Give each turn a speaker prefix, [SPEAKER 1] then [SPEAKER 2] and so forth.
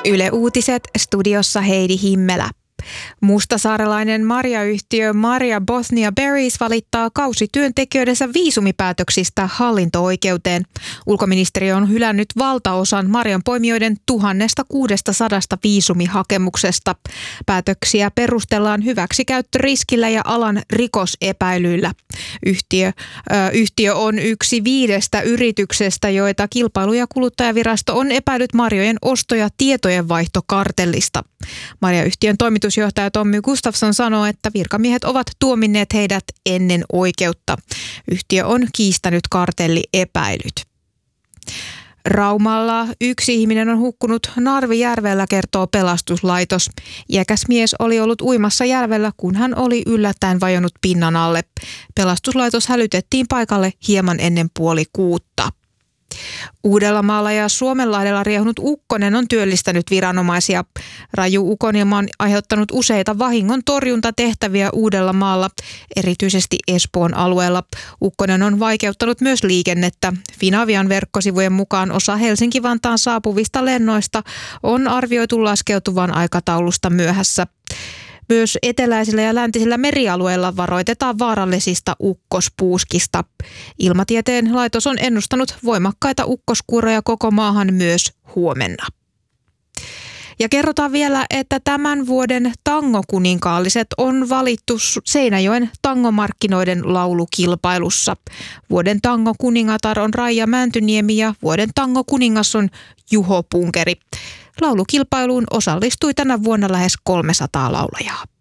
[SPEAKER 1] Yle Uutiset, studiossa Heidi Himmelä. Mustasaarelainen marjayhtiö Marja Bosnia Berries valittaa kausityöntekijöidensä viisumipäätöksistä hallinto-oikeuteen. Ulkoministeriö on hylännyt valtaosan marjanpoimijoiden 1600 viisumihakemuksesta. Päätöksiä perustellaan hyväksikäyttöriskillä ja alan rikosepäilyillä. Yhtiö on yksi 5 yrityksestä, joita Kilpailu- ja kuluttajavirasto on epäillyt marjojen osto- ja tietojenvaihtokartellista. Marjayhtiön toimitusjohtaja Tommy Gustafsson sanoo, että virkamiehet ovat tuominneet heidät ennen oikeutta. Yhtiö on kiistänyt kartelliepäilyt. Raumalla 1 ihminen on hukkunut Narvijärvellä, kertoo pelastuslaitos. Iäkäs mies oli ollut uimassa järvellä, kun hän oli yllättäen vajonnut pinnan alle. Pelastuslaitos hälytettiin paikalle hieman ennen 5:30. Uudellamaalla ja Suomenlahdella riehunut ukkonen on työllistänyt viranomaisia. Raju ukonilma on aiheuttanut useita vahingon torjuntatehtäviä Uudellamaalla, erityisesti Espoon alueella. Ukkonen on vaikeuttanut myös liikennettä. Finavian verkkosivujen mukaan osa Helsinki-Vantaan saapuvista lennoista on arvioitu laskeutuvan aikataulusta myöhässä. Myös eteläisillä ja läntisillä merialueilla varoitetaan vaarallisista ukkospuuskista. Ilmatieteen laitos on ennustanut voimakkaita ukkoskuuroja koko maahan myös huomenna. Ja kerrotaan vielä, että tämän vuoden tangokuninkaalliset on valittu Seinäjoen tangomarkkinoiden laulukilpailussa. Vuoden tangokuningatar on Raija Mäntyniemi ja vuoden tangokuningas on Juho Punkeri. Laulukilpailuun osallistui tänä vuonna lähes 300 laulajaa.